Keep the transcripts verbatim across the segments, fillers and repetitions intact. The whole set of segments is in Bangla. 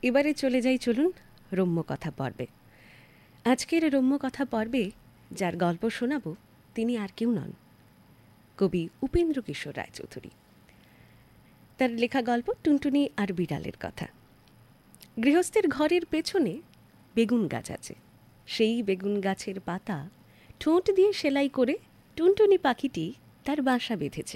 এবারে চলে যাই চলুন রম্যকথা পর্বে। আজকের রম্যকথা পর্বে যার গল্প শোনাব তিনি আর কেউ নন, কবি উপেন্দ্র কিশোর রায়চৌধুরী। তার লেখা গল্প টুনটুনি আর বিড়ালের কথা। গৃহস্থের ঘরের পেছনে বেগুন গাছ আছে। সেই বেগুন গাছের পাতা ঠোঁট দিয়ে সেলাই করে টুনটুনি পাখিটি তার বাসা বেঁধেছে।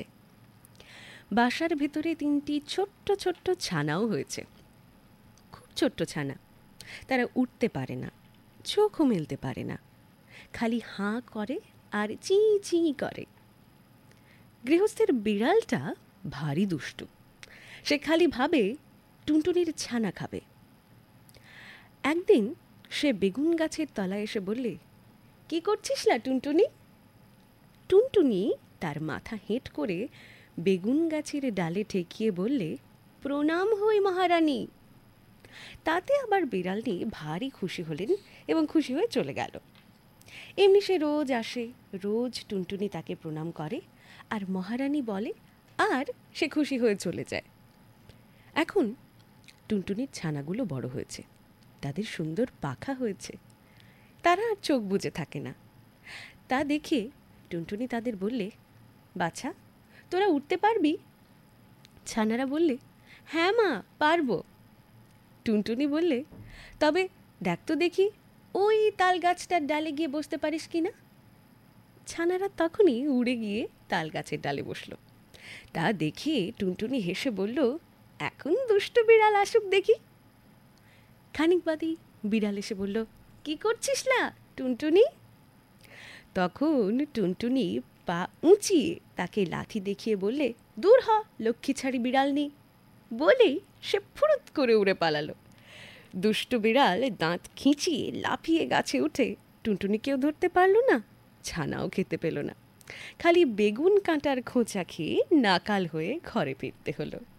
বাসার ভেতরে তিনটি ছোট্ট ছোট্ট ছানাও হয়েছে, খুব ছোট্ট ছানা। তারা উঠতে পারে না, চোখও মেলতে পারে না, খালি হাঁ করে আর চি চি করে। গৃহস্থের বিড়ালটা ভারী দুষ্টু, সে খালি ভাবে টুনটুনির ছানা খাবে। একদিন সে বেগুন গাছের তলায় এসে বললে, কি করছিস না টুনটুনি? টুনটুনি তার মাথা হেঁট করে বেগুন গাছের ডালে ঠেকিয়ে বললে, প্রণাম হই মহারানী। তাতে আবার বিড়ালটি ভারী খুশি হলেন এবং খুশি হয়ে চলে গেল। এমনি সে রোজ আসে, রোজ টুনটুনি তাকে প্রণাম করে আর মহারানী বলে, আর সে খুশি হয়ে চলে যায়। এখন টুনটুনির ছানাগুলো বড় হয়েছে, তাদের সুন্দর পাখা হয়েছে, তারা আর চোখ বুজে থাকে না। তা দেখে টুনটুনি তাদের বললে, বাছা তোরা উঠতে পারবি? ছানারা বললে, হ্যাঁ মা, পারবো। টুনটুনি বললে, তবে দেখ তো দেখি ওই তাল গাছটার ডালে গিয়ে বসতে পারিস কি না। ছানারা তখনই উড়ে গিয়ে তাল গাছের ডালে বসল। তা দেখে টুনটুনি হেসে বলল, এখন দুষ্টু বিড়াল আসুক দেখি। খানিক বাদেই বিড়াল এসে বলল, কি করছিস না টুনটুনি? তখন টুনটুনি পা উঁচিয়ে তাকে লাথি দেখিয়ে বললে, দূর হ লক্ষ্মী ছাড়ি বিড়াল নি। বলেই সে ফুরুত করে উড়ে পালালো। দুষ্টু বিড়াল দাঁত খিঁচিয়ে লাফিয়ে গাছে উঠে টুনটুনিকেও ধরতে পারল না, ছানাও খেতে পেল না, খালি বেগুন কাঁটার খোঁচা খেয়ে নাকাল হয়ে ঘরে ফিরতে হলো।